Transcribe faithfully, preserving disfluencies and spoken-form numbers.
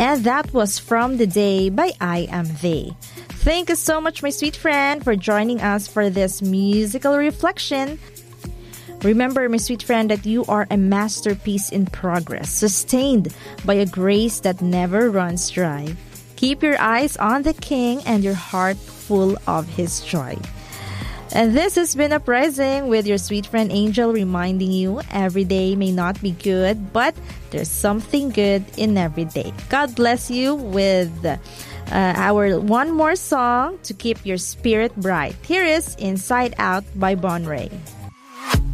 And that was From the Day by I Am They. Thank you so much, my sweet friend, for joining us for this musical reflection. Remember, my sweet friend, that you are a masterpiece in progress, sustained by a grace that never runs dry. Keep your eyes on the King and your heart full of His joy. And this has been Uprising with your sweet friend Angel, reminding you every day may not be good, but there's something good in every day. God bless you with uh, our one more song to keep your spirit bright. Here is Inside Out by Bon Ray.